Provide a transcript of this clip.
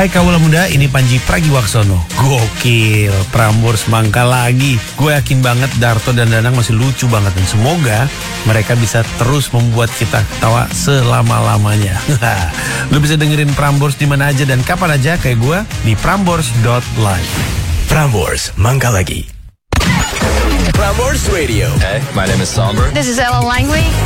Hai kaula muda, ini Panji Pragiwaksono. Gokil, Prambors mangkal lagi. Gue yakin banget Darto dan Danang masih lucu banget. Dan semoga mereka bisa terus membuat kita ketawa selama-lamanya. Lu bisa dengerin Prambors di mana aja dan kapan aja kayak gue di prambors.live. Prambors mangkal lagi. Prambors Radio. Hey, my name is Somber. This is Ella Langley.